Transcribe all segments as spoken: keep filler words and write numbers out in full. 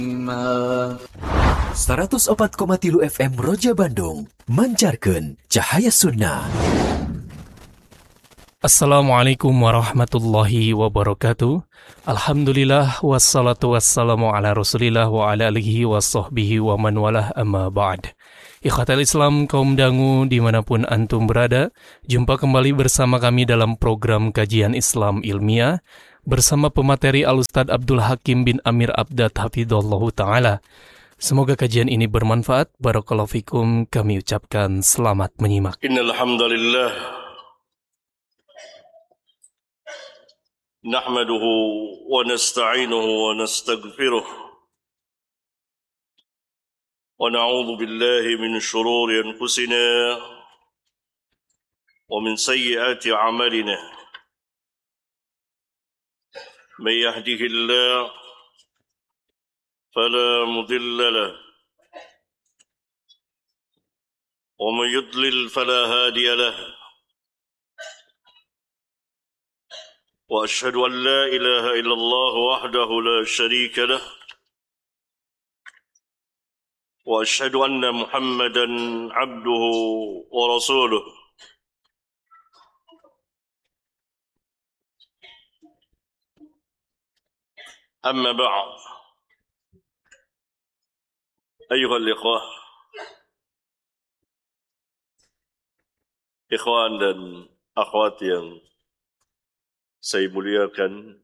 seratus empat koma tiga F M Roja Bandung mancarkan cahaya sunnah. Assalamualaikum warahmatullahi wabarakatuh. Alhamdulillah wassalatu wassalamu ala Rasulillah wa ala alihi wa sahbihi wa man walah amma ba'd. Ikhwatal Islam kaum dangu dimanapun antum berada, jumpa kembali bersama kami dalam program kajian Islam ilmiah bersama pemateri Al-Ustadz Abdul Hakim bin Amir Abdad hafidhallahu ta'ala. Semoga kajian ini bermanfaat. Barakallahu fikum. Kami ucapkan selamat menyimak. Innal hamdalillah nahmaduhu wa nasta'inuhu wa nastaghfiruh wa na'udzu billahi min shururi anfusina wa min sayyiati a'malina. Man yahdihillahu fala mudilla lahu wa man yudlil fala hadiya lahu. وأشهد أن لا إله إلا الله وحده لا شريك له وأشهد أن محمدا عبده ورسوله. أما بعد، أيها الإخوة، إخوان dan akhwat yang saya muliakan,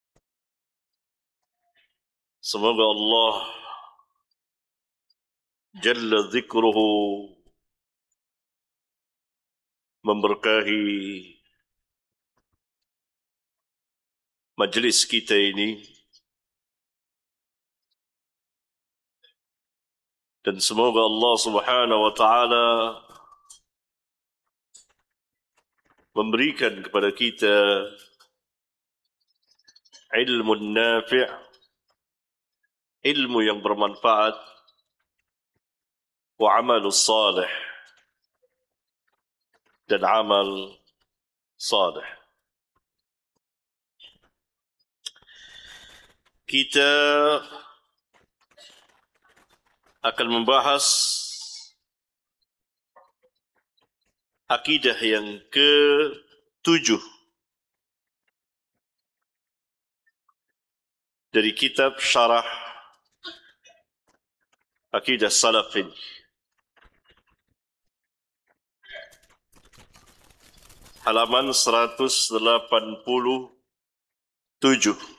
semoga Allah Jalla Zikruhu memberkahi majlis kita ini, dan semoga Allah Subhanahu wa Ta'ala memberikan kepada kita ilmu nafi', ilmu yang bermanfaat, wa amal salih, dan amal salih. Kita akan membahas akidah yang ketujuh dari kitab Syarah Akidah Salaf ini. Halaman seratus delapan puluh tujuh.